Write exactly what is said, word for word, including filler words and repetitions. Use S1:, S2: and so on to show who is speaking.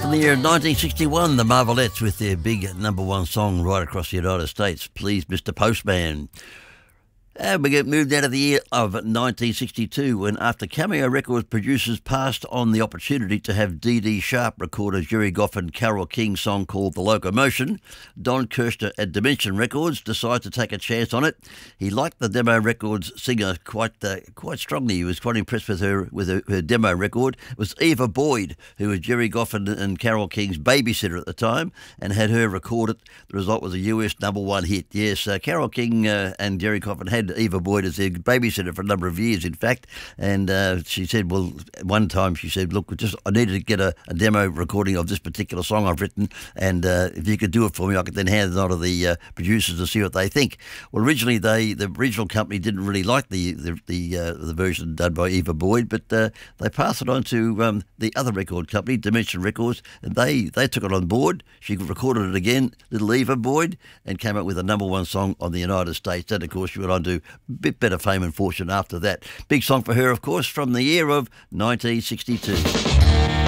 S1: In the year of nineteen sixty-one, the Marvelettes with their big number one song right across the United States, Please Mister Postman. And we get moved out of the year of nineteen sixty-two when, after Cameo Records producers passed on the opportunity to have Dee Dee Sharp record a Jerry Goff and Carole King song called The Locomotion, Don Kirshner at Dimension Records decided to take a chance on it. He liked the demo records singer quite uh, quite strongly. He was quite impressed with her with her, her demo record. It was Eva Boyd, who was Jerry Goff and, and Carole King's babysitter at the time, and had her record it. The result was a U S number one hit. Yes, uh, Carole King uh, and Jerry Goff had Eva Boyd as their babysitter for a number of years, in fact, and uh, she said, well, one time she said, look, just I needed to get a, a demo recording of this particular song I've written, and uh, if you could do it for me, I could then hand it on to the uh, producers to see what they think. Well, originally, they the regional company didn't really like the the the, uh, the version done by Eva Boyd, but uh, they passed it on to um, the other record company, Dimension Records, and they, they took it on board. She recorded it again, little Eva Boyd, and came up with a number one song on the United States. And, of course, she went on to a bit better fame and fortune after that. Big song for her, of course, from the year of nineteen sixty-two.